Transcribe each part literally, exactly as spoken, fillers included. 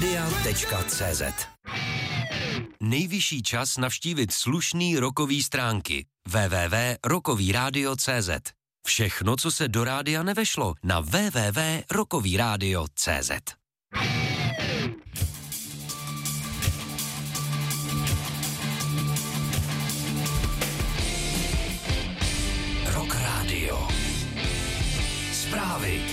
rokradia tečka cé zet. Nejvyšší čas navštívit slušný rockový stránky w w w tečka rockový rádio tečka cé zet. Všechno, co se do rádia nevešlo, na w w w tečka rockový rádio tečka cé zet. Rock Radio. Zprávy.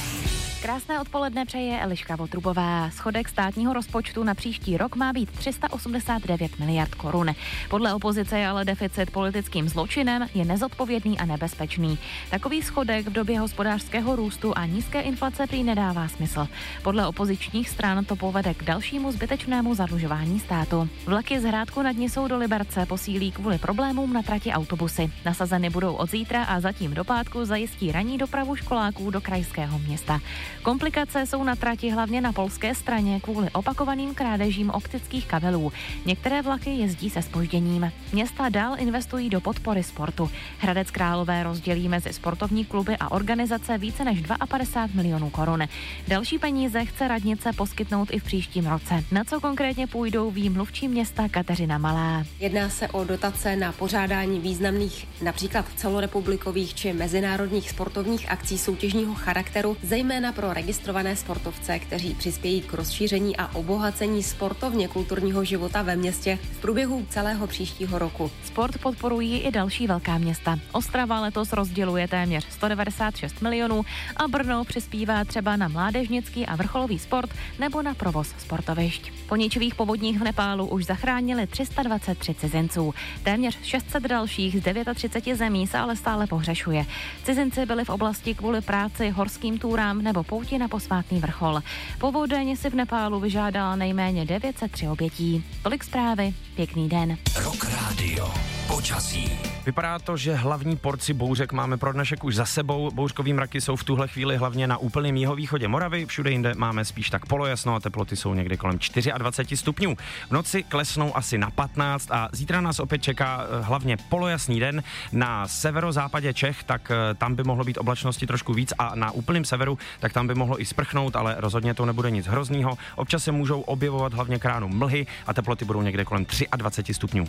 Krásné odpoledne přeje Eliška Votrubová. Schodek státního rozpočtu na příští rok má být tři sta osmdesát devět miliard korun. Podle opozice je ale deficit politickým zločinem, je nezodpovědný a nebezpečný. Takový schodek v době hospodářského růstu a nízké inflace prý nedává smysl. Podle opozičních stran to povede k dalšímu zbytečnému zadlužování státu. Vlaky z Hrádku nad Nisou do Liberce posílí kvůli problémům na trati autobusy. Nasazeny budou od zítra a zatím do pátku zajistí ranní dopravu školáků do krajského města. Komplikace jsou na trati hlavně na polské straně kvůli opakovaným krádežím optických kabelů. Některé vlaky jezdí se zpožděním. Města dál investují do podpory sportu. Hradec Králové rozdělí mezi sportovní kluby a organizace více než padesát dva milionů korun. Další peníze chce radnice poskytnout i v příštím roce. Na co konkrétně půjdou, ví mluvčí města Kateřina Malá. Jedná se o dotace na pořádání významných, například celorepublikových či mezinárodních sportovních akcí soutěžního charakteru, zejména pro registrované sportovce, kteří přispějí k rozšíření a obohacení sportovně kulturního života ve městě v průběhu celého příštího roku. Sport podporují i další velká města. Ostrava letos rozděluje téměř sto devadesát šest milionů a Brno přispívá třeba na mládežnický a vrcholový sport nebo na provoz sportovišť. Po ničivých povodních v Nepálu už zachránili tři sta dvacet tři cizinců. Téměř šest set dalších z třiceti devíti zemí se ale stále pohřešuje. Cizinci byli v oblasti kvůli práci, horským túrám nebo pouti na posvátný vrchol. Povodeň si v Nepálu vyžádala nejméně devět set tři obětí. Tolik zprávy, pěkný den. Rock Radio. Počasí. Vypadá to, že hlavní porci bouřek máme pro dnešek už za sebou. Bouřkový mraky jsou v tuhle chvíli hlavně na úplném jihovýchodě Moravy. Všude jinde máme spíš tak polojasno a teploty jsou někdy kolem dvacet čtyři stupňů. V noci klesnou asi na patnáct a zítra nás opět čeká hlavně polojasný den. Na severozápadě Čech, tak tam by mohlo být oblačnosti trošku víc a na úplném severu, tak tam by mohlo i sprchnout, ale rozhodně to nebude nic hroznýho. Občas se můžou objevovat hlavně k ránu mlhy a teploty budou někde kolem dvacet tři stupňů.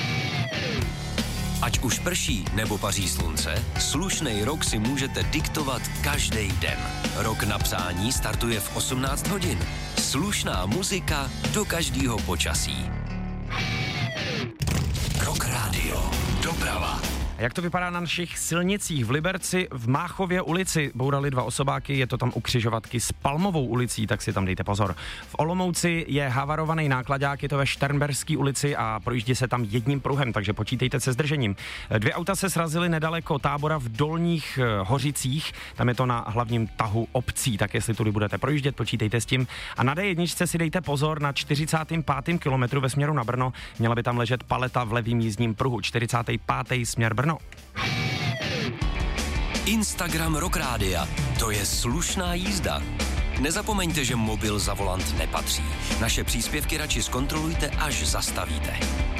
Ať už prší nebo paří slunce, slušnej rok si můžete diktovat každý den. Rok na psání startuje v osmnáct hodin. Slušná muzika do každého počasí. Rock Radio. Doprava. Jak to vypadá na našich silnicích? V Liberci v Máchově ulici bourali dva osobáky, je to tam u křižovatky s Palmovou ulicí, tak si tam dejte pozor. V Olomouci je havarovaný nákladák, je to ve Šternberské ulici a projíždí se tam jedním pruhem, takže počítejte se zdržením. Dvě auta se srazily nedaleko tábora v Dolních Hořicích, tam je to na hlavním tahu obcí, tak jestli tudy budete projíždět, počítejte s tím. A na dé jedna si dejte pozor na čtyřicátém pátém kilometru ve směru na Brno, měla by tam ležet paleta v levým jízdním pruhu, čtyřicátý pátý směr Brno. Instagram Rock Rádia. To je slušná jízda. Nezapomeňte, že mobil za volant nepatří. Naše příspěvky radši zkontrolujte, až zastavíte.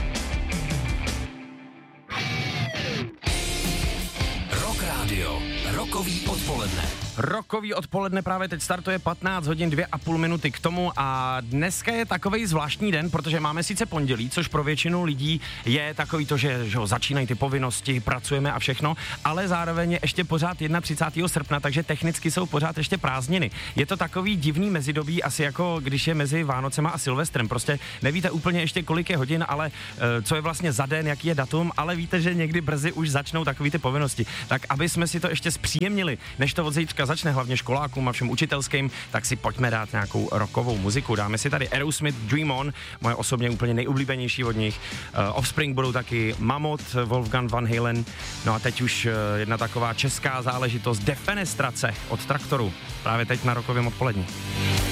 Rock Radio. Rockový odpoledne. Rockový odpoledne právě teď startuje patnáct hodin dvě a půl minuty k tomu a dneska je takovej zvláštní den, protože máme sice pondělí, což pro většinu lidí je takový to, že, že ho, začínají ty povinnosti, pracujeme a všechno, ale zároveň je ještě pořád třicátého prvního srpna, takže technicky jsou pořád ještě prázdniny. Je to takový divný mezidobí, asi jako když je mezi Vánocema a Silvestrem, prostě nevíte úplně ještě kolik je hodin, ale e, co je vlastně za den, jaký je datum, ale víte, že někdy brzy už začnou takový ty povinnosti. Tak aby jsme si to ještě zpříjemnili, než to od zítřka začne, hlavně školákům a všem učitelským, tak si pojďme dát nějakou rockovou muziku. Dáme si tady Aerosmith, Dream On, moje osobně úplně nejoblíbenější od nich. Uh, Offspring budou taky Mammoth, Wolfgang Van Halen. No a teď už uh, jedna taková česká záležitost, Defenestrace od Traktoru. Právě teď na rockovém odpolední.